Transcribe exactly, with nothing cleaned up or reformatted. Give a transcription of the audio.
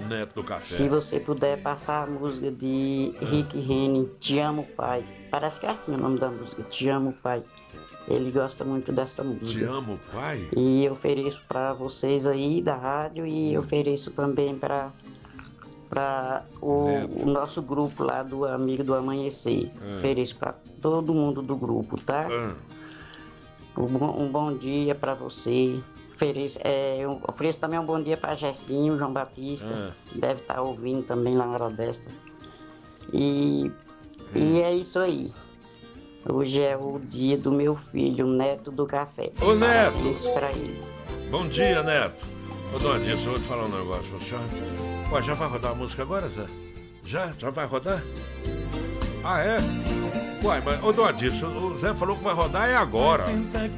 Neto do Café. Se você puder passar a música de Rick Rennie, Te Amo Pai. Parece que é assim o nome da música, Te Amo Pai. Ele gosta muito dessa música. Te Amo Pai? E eu ofereço para vocês aí da rádio e eu ofereço também para para o, o nosso grupo lá do Amigo do Amanhecer. É. Ofereço para todo mundo do grupo, tá? É. Um, bom, um bom dia para você. Ofereço, é, eu ofereço também um bom dia para Jessinho, João Batista, É. que deve estar ouvindo também lá na hora desta. E, e é isso aí. Hoje é o dia do meu filho, Neto do Café. Ô, Neto! Parabéns pra ele. Bom dia, Neto. Ô, Dona Dirce, eu vou te falar um negócio, o senhor. Ué, já vai rodar a música agora, Zé? Já? Já vai rodar? Ah, é? Uai, mas, ô, Dona Dirce, o Zé falou que vai rodar é agora.